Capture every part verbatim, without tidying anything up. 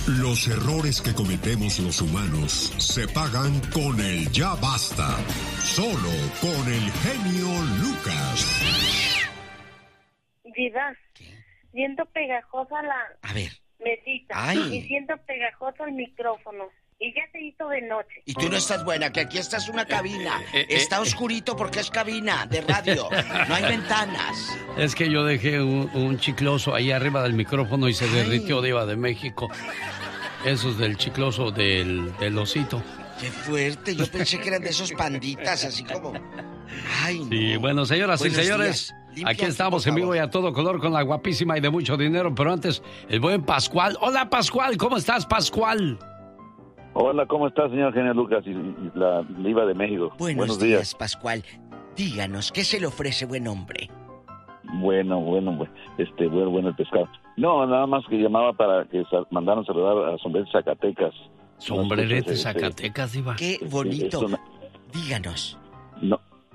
Los errores que cometemos los humanos se pagan con el ya basta. Solo con el genio Lucas. Diva, siento pegajosa la A ver. mesita. Ay. Y siento pegajoso el micrófono. Y ya se hizo de noche. Y tú no estás buena, que aquí esta es una cabina. Eh, eh, Está eh, oscurito porque es cabina de radio. No hay ventanas. Es que yo dejé un, un chicloso ahí arriba del micrófono y se Ay. derritió, Diva de México. Esos del chicloso del, del osito. Qué fuerte, yo pensé que eran de esos panditas, así como... Ay, no. Sí, bueno, señoras Buenos y señores, días. Limpia, aquí estamos por en vivo favor. y a todo color con la guapísima y de mucho dinero, pero antes, el buen Pascual. Hola, Pascual, ¿cómo estás, Pascual? Hola, ¿cómo está, señor genio Lucas y, y la Diva de México? Buenos, Buenos días, días. Pascual. Díganos, ¿qué se le ofrece, buen hombre? Bueno, bueno, bu- este, bueno, bueno el pescado. No, nada más que llamaba para que sa- mandaran saludar a Sombrerete Zacatecas. Sombrerete No, este, Zacatecas, Diva. Qué es bonito. una- Díganos. No,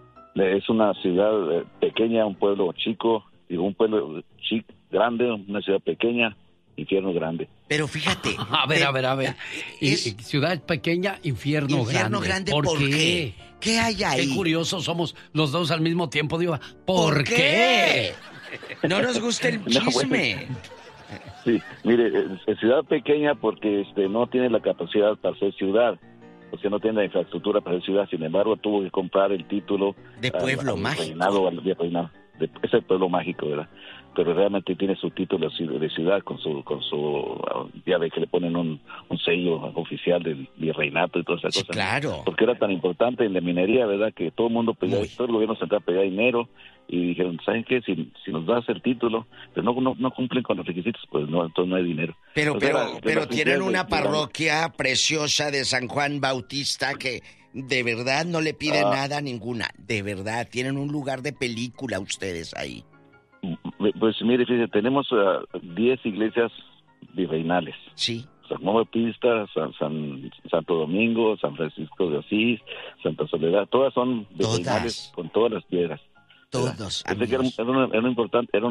es una ciudad eh, pequeña, un pueblo chico, digo, un pueblo chico, grande, una ciudad pequeña, infierno grande. Pero fíjate. A ver, de- a ver, a ver. Y- Es y ciudad pequeña, infierno, infierno grande, ¿Por, ¿por qué? qué? ¿Qué hay ahí? Qué curiosos somos los dos al mismo tiempo, Diva. ¿Por ¿Por, qué? No nos gusta el No, bueno. chisme. Sí, mire, es, es ciudad pequeña porque este no tiene la capacidad para ser ciudad, porque no tiene la infraestructura para ser ciudad. Sin embargo, tuvo que comprar el título De pueblo al mágico. reinado, al- de reinado. De- es el pueblo mágico, ¿verdad? Pero realmente tiene su título de de ciudad con su con su ya ve que le ponen un, un sello oficial del virreinato y todas esas Sí, cosas. claro. Porque era tan importante en la minería, ¿verdad? Que todo el mundo pedía, Muy. todo el gobierno central pedía dinero y dijeron, ¿saben qué? Si, si nos das el título, pero no, no, no cumplen con los requisitos, pues no, entonces no hay dinero. Pero, O sea, pero, la- pero la tienen oficial una de- parroquia preciosa de San Juan Bautista que de verdad no le pide Ah. nada a ninguna. De verdad, tienen un lugar de película ustedes ahí. Pues mire, fíjese, tenemos diez iglesias virreinales. Sí. San Juan Bautista, San, San- Santo Domingo, San Francisco de Asís, Santa Soledad, todas son virreinales Todas. con todas las piedras. Todos, Pensé que era, amigos. era, una- era una importante, era